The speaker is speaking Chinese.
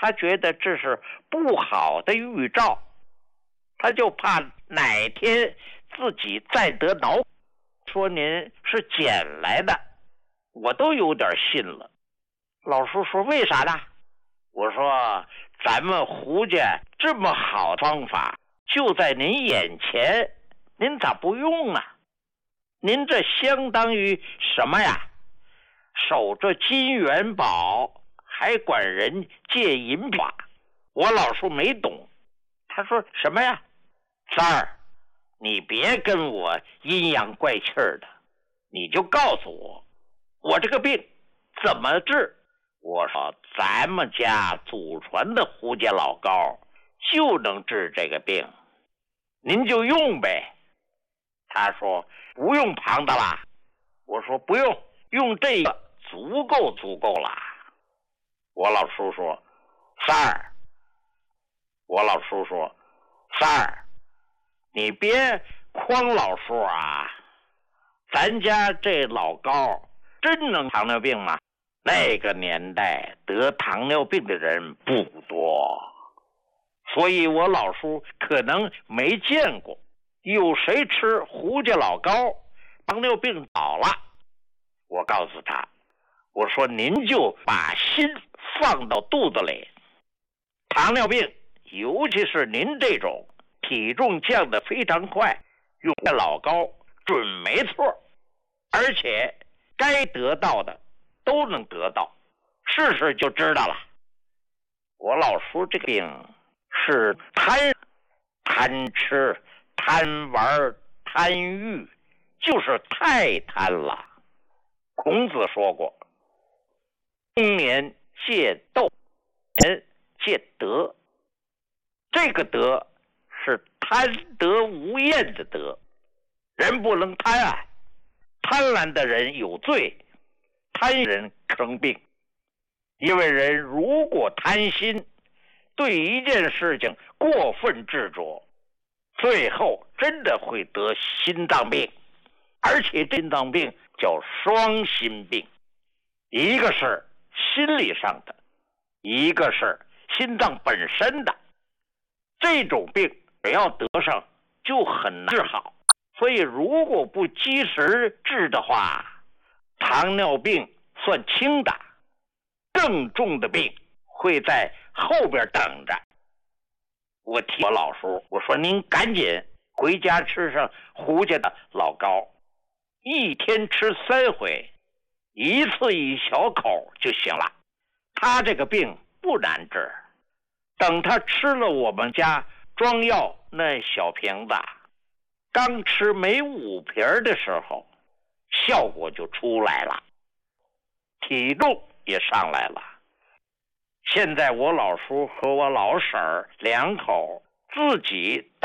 他觉得这是不好的预兆，他就怕哪天自己再得脑，说您是捡来的，我都有点信了。老叔说为啥呢？我说咱们胡家这么好方法就在您眼前，您咋不用呢？您这相当于什么呀？守着金元宝还管人借银法。我老叔没懂，他说什么呀？三儿，你别跟我阴阳怪气的，你就告诉我，我这个病怎么治？我说咱们家祖传的胡家老膏就能治这个病，您就用呗。他说不用旁的啦。我说不用，用这个足够了。我老叔说三儿，我老叔说三儿，你别诓老叔啊，咱家这老高真能糖尿病吗？那个年代得糖尿病的人不多，所以我老叔可能没见过有谁吃胡家老膏糖尿病倒了。我告诉他，我说您就把心放到肚子里，糖尿病尤其是您这种体重降得非常快，用这老膏准没错，而且该得到的都能得到，试试就知道了。我老叔这个病是贪吃、贪玩、贪欲，就是太贪了。孔子说过，中年戒斗，人戒德。这个德是贪得无厌的德，人不能贪婪，贪婪的人有罪，贪人生病。因为人如果贪心，对一件事情过分执着，最后真的会得心脏病，而且心脏病叫双心病，一个是心理上的，一个是心脏本身的。这种病只要得上就很难治好，所以如果不及时治的话，糖尿病算轻的，更重的病会在后边等着。我提我老叔，我说您赶紧回家吃上胡家的老膏，一天吃3回，一次一小口就行了。他这个病不难治，等他吃了我们家装药那小瓶子，刚吃没5瓶的时候，效果就出来了，体重也上来了。现在我老叔和我老婶儿2口自己